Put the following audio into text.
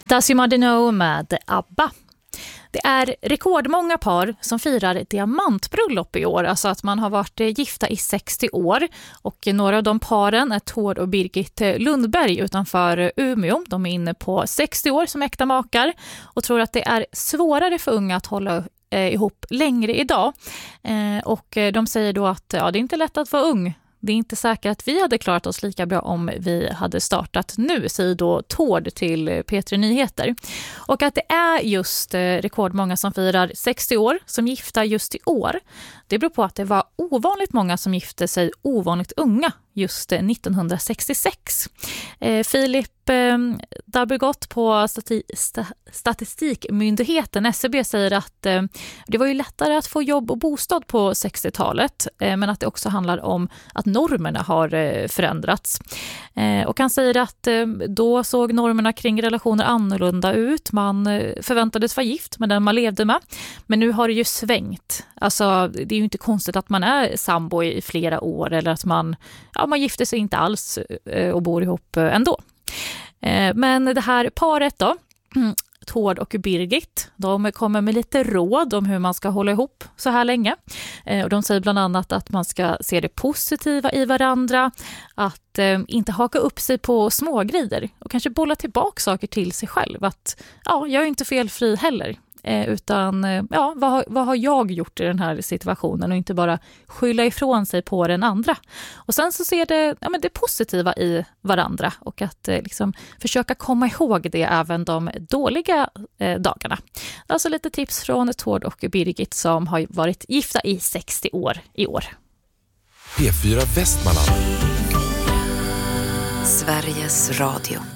Does You Know med ABBA. Det är rekordmånga par som firar diamantbröllop i år, alltså att man har varit gifta i 60 år. Och några av de paren är Tord och Birgit Lundberg utanför Umeå. De är inne på 60 år som äkta makar och tror att det är svårare för unga att hålla ihop längre idag. Och de säger då att det är inte lätt att vara ung. Det är inte säkert att vi hade klarat oss lika bra om vi hade startat nu, säger då Tord till P3 Nyheter. Och att det är just rekordmånga som firar 60 år som gifta just i år. Det beror på att det var ovanligt många som gifte sig ovanligt unga just 1966. Filip Darbergott på Statistikmyndigheten SCB säger att det var ju lättare att få jobb och bostad på 60-talet, men att det också handlar om att normerna har förändrats. Och han säger att då såg normerna kring relationer annorlunda ut. Man förväntades vara gift med den man levde med, men nu har det ju svängt. Alltså, det är ju inte konstigt att man är sambo i flera år eller att man gifter sig inte alls och bor ihop ändå. Men det här paret då, Tord och Birgit, de kommer med lite råd om hur man ska hålla ihop så här länge. Och de säger bland annat att man ska se det positiva i varandra, att inte haka upp sig på smågrejer och kanske bolla tillbaka saker till sig själv. Att jag är inte felfri heller. Utan vad har jag gjort i den här situationen och inte bara skylla ifrån sig på den andra. Och sen så ser det positiva i varandra och att liksom försöka komma ihåg det även de dåliga dagarna. Alltså lite tips från Tord och Birgit som har varit gifta i 60 år i år. P4 Västmanland. Sveriges Radio.